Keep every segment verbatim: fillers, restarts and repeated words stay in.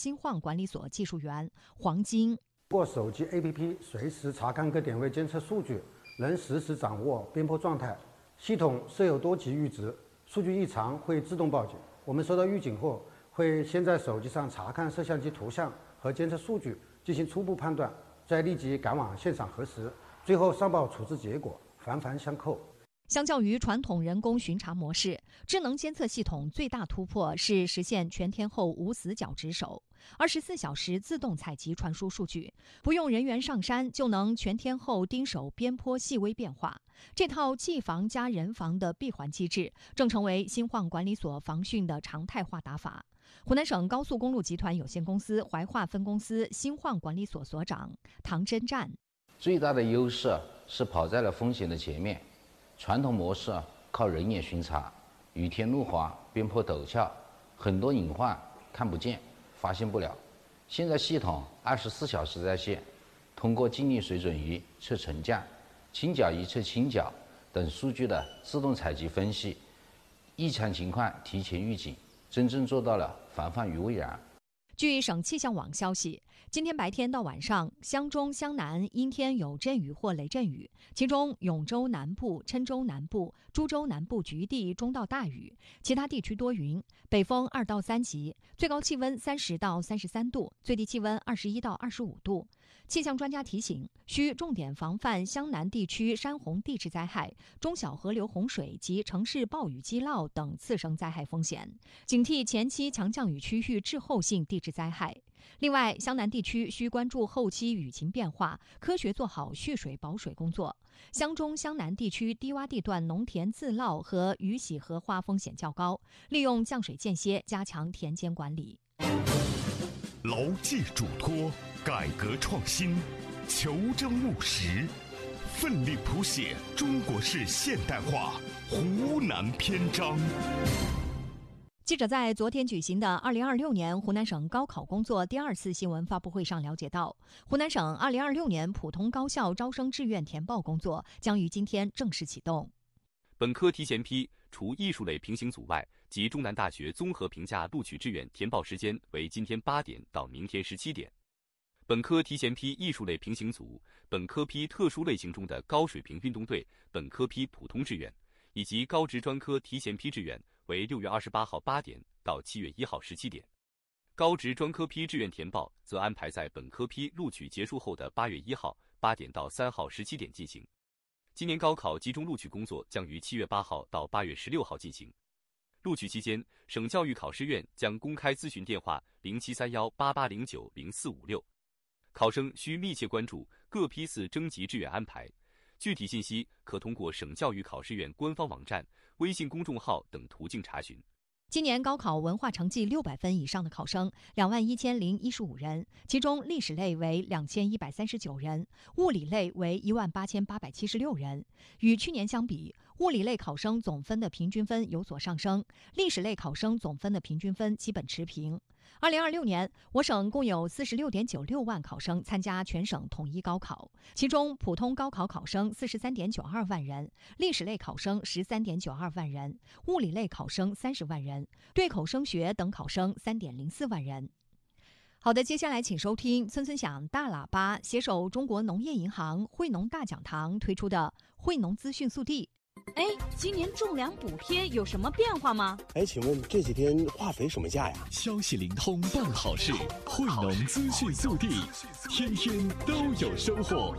新晃管理所技术员黄金。 通过手机 A P P 随时查看各点位监测数据，能实时掌握边坡状态。系统设有多级阈值，数据异常会自动报警。我们收到预警后，会先在手机上查看摄像机图像和监测数据，进行初步判断，再立即赶往现场核实，最后上报处置结果，环环相扣。 相较于传统人工巡查模式，智能监测系统最大突破是实现全天候无死角值守，二十四小时自动采集传输数据，不用人员上山就能全天候盯守边坡细微变化。这套技防加人防的闭环机制，正成为新晃管理所防汛的常态化打法。湖南省高速公路集团有限公司怀化分公司新晃管理所所长唐真战： 最大的优势是跑在了风险的前面。传统模式靠人眼巡查，雨天路滑、边坡陡峭，很多隐患看不见、发现不了。现在系统二十四小时在线，通过静力水准仪测沉降、倾角仪测倾角等数据的自动采集分析，异常情况提前预警，真正做到了防范于未然。 据省气象网消息，今天白天到晚上，湘中、湘南阴天有阵雨或雷阵雨，其中永州南部、郴州南部、株洲南部局地中到大雨，其他地区多云，北风二到三级，最高气温三十到三十三度，最低气温二十一到二十五度。气象专家提醒，需重点防范湘南地区山洪地质灾害、中小河流洪水及城市暴雨积涝等次生灾害风险，警惕前期强降雨区域滞后性地质灾害。另外，湘南地区需关注后期雨情变化，科学做好蓄水保水工作。湘中、湘南地区低洼地段农田自涝和雨洗荷花风险较高，利用降水间歇加强田间管理。 牢记嘱托，改革创新，求真务实，奋力谱写中国式现代化湖南篇章。 记者在昨天举行的二零二六年湖南省高考工作第二次新闻发布会上了解到，湖南省二零二六年普通高校招生志愿填报工作将于今天正式启动。 本科提前批除艺术类平行组外及中南大学综合评价录取志愿填报时间为今天八点到明天十七点。本科提前批艺术类平行组、本科批特殊类型中的高水平运动队、本科批普通志愿以及高职专科提前批志愿为六月二十八号八点到七月一号十七点。高职专科批志愿填报则安排在本科批录取结束后的八月一号八点到三号十七点进行。今年高考集中录取工作将于七月八号到八月十六号进行。录取期间，省教育考试院将公开咨询电话零七三幺八八零九零四五六，考生需密切关注各批次征集志愿安排，具体信息可通过省教育考试院官方网站、微信公众号等途径查询。 今年高考文化成绩六百分以上的考生两万一千零一十五人，其中历史类为两千一百三十九人，物理类为一万八千八百七十六人。与去年相比，物理类考生总分的平均分有所上升，历史类考生总分的平均分基本持平。二零二六年，我省共有四十六点九六万考生参加全省统一高考，其中普通高考考生四十三点九二万人，历史类考生十三点九二万人，物理类考生三十万人，对口升学等考生三点零四万人。好的，接下来请收听村村响大喇叭携手中国农业银行惠农大讲堂推出的惠农资讯速递。 哎，今年种粮补贴有什么变化吗？ 哎，请问这几天化肥什么价呀？ 消息灵通办好事，惠农资讯速递，天天都有收获。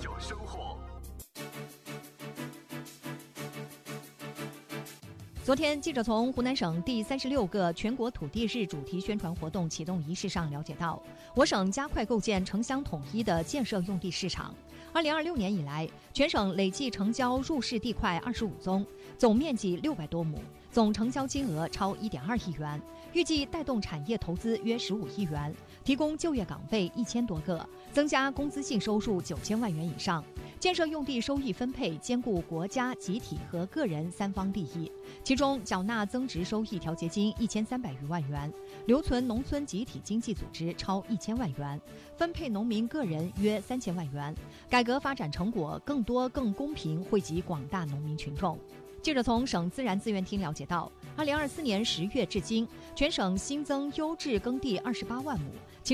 昨天，记者从湖南省第三十六个全国土地日主题宣传活动启动仪式上了解到，我省加快构建城乡统一的建设用地市场。二零二六年以来，全省累计成交入市地块二十五宗，总面积六百多亩，总成交金额超一点二亿元，预计带动产业投资约十五亿元，提供就业岗位一千多个，增加工资性收入九千万元以上。建设用地收益分配兼顾国家、集体和个人三方利益，其中缴纳增值收益调节金一千三百余万元，留存农村集体经济组织超一千万元，分配农民个人约三千万元。改革发展成果更多更公平惠及广大农民群众。记者从省自然资源厅了解到，二零二四年十月至今，全省新增优质耕地二十八万亩。